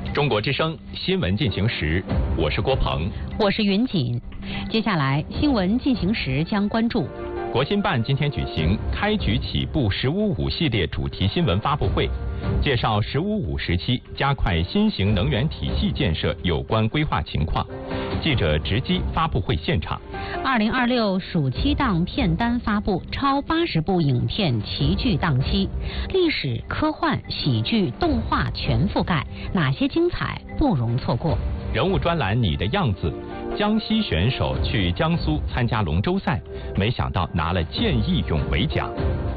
中国之声新闻进行时，我是郭鹏， 我是云锦。接下来新闻进行时将关注： 国新办今天举行开局起步“15+5”系列主题新闻发布会，介绍“15+5”时期加快新型能源体系建设有关规划情况。记者直击发布会现场。 2026暑期档片单发布，超80部影片齐聚档期，历史、科幻、喜剧、动画全覆盖，哪些精彩不容错过？ 人物专栏你的样子，江西选手去江苏参加龙舟赛，没想到拿了见义勇为奖。